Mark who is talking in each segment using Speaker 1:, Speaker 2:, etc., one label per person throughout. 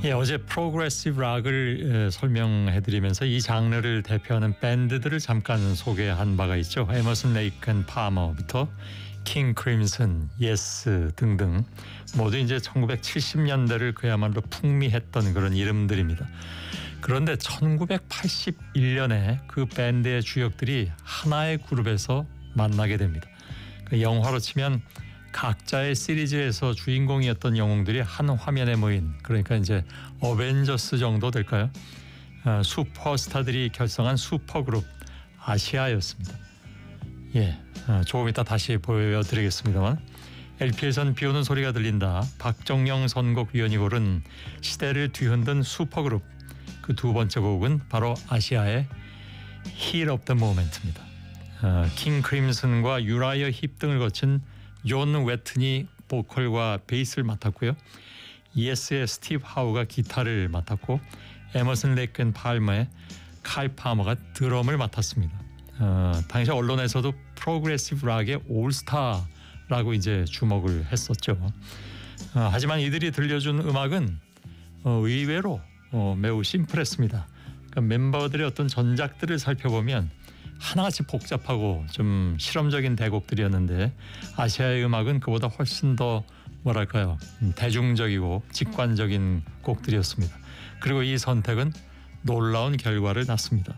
Speaker 1: 예, 어제 프로그레시브 락을 설명해드리면서 이 장르를 대표하는 밴드들을 잠깐 소개한 바가 있죠. 에머슨 레이크 앤 파머부터 킹 크림슨, 예스 등등 모두 이제 1970년대를 그야말로 풍미했던 그런 이름들입니다. 그런데 1981년에 그 밴드의 주역들이 하나의 그룹에서 만나게 됩니다. 그 영화로 치면 각자의 시리즈에서 주인공이었던 영웅들이 한 화면에 모인, 그러니까 이제 어벤져스 정도 될까요? 슈퍼스타들이 결성한 슈퍼그룹 아시아였습니다. 예, 조금 이따 다시 보여드리겠습니다만 LP에선 비오는 소리가 들린다, 박정영 선곡위원이 고른 시대를 뒤흔든 슈퍼그룹, 그 두 번째 곡은 바로 아시아의 Heat of the Moment입니다. 킹 크림슨과 유라이어 힙 등을 거친 존 웨튼이 보컬과 베이스를 맡았고요. 예스의 스티브 하우가 기타를 맡았고 에머슨 레이크 앤 팔머의 칼 파머가 드럼을 맡았습니다. 당시 언론에서도 프로그레시브 락의 올스타라고 이제 주목을 했었죠. 하지만 이들이 들려준 음악은 의외로 매우 심플했습니다. 그러니까 멤버들의 어떤 전작들을 살펴보면 하나같이 복잡하고 좀 실험적인 대곡들이었는데 아시아의 음악은 그보다 훨씬 더 뭐랄까요, 대중적이고 직관적인 곡들이었습니다. 그리고 이 선택은 놀라운 결과를 낳습니다.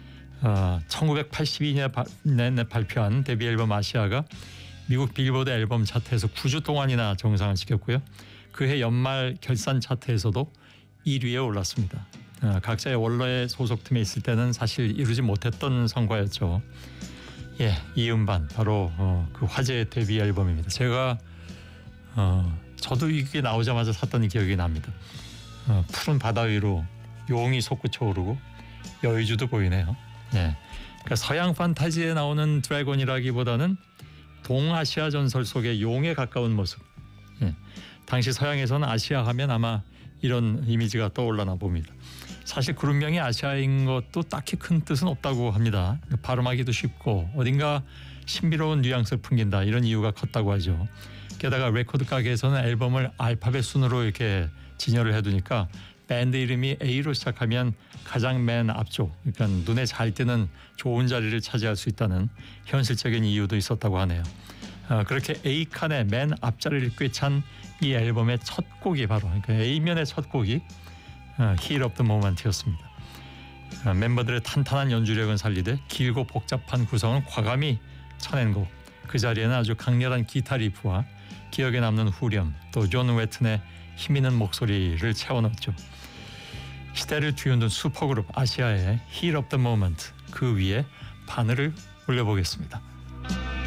Speaker 1: 1982년에 발표한 데뷔 앨범 아시아가 미국 빌보드 앨범 차트에서 9주 동안이나 정상을 지켰고요. 그해 연말 결산 차트에서도 1위에 올랐습니다. 각자의 원로의 소속팀에 있을 때는 사실 이루지 못했던 성과였죠. 예, 이 음반 바로 그 화제의 데뷔 앨범입니다. 제가 저도 이게 나오자마자 샀던 기억이 납니다. 푸른 바다 위로 용이 솟구쳐 오르고 여의주도 보이네요. 예, 그러니까 서양 판타지에 나오는 드래곤이라기보다는 동아시아 전설 속의 용에 가까운 모습. 예, 당시 서양에서는 아시아 하면 아마 이런 이미지가 떠올라나 봅니다. 사실 그룹명이 아시아인 것도 딱히 큰 뜻은 없다고 합니다. 발음하기도 쉽고 어딘가 신비로운 뉘앙스를 풍긴다, 이런 이유가 컸다고 하죠. 게다가 레코드 가게에서는 앨범을 알파벳 순으로 이렇게 진열을 해두니까 밴드 이름이 A로 시작하면 가장 맨 앞쪽, 그러니까 눈에 잘 띄는 좋은 자리를 차지할 수 있다는 현실적인 이유도 있었다고 하네요. 그렇게 A칸의 맨 앞자리를 꿰찬 이 앨범의 첫 곡이 바로, 그러니까 A면의 첫 곡이 Heat of the Moment였습니다. 멤버들의 탄탄한 연주력은 살리되 길고 복잡한 구성은 과감히 쳐낸 곡. 그 자리에는 아주 강렬한 기타 리프와 기억에 남는 후렴, 또 존 웨튼의 힘있는 목소리를 채워넣었죠. 시대를 뒤흔든 슈퍼그룹 아시아의 Heat of the Moment, 그 위에 바늘을 올려보겠습니다.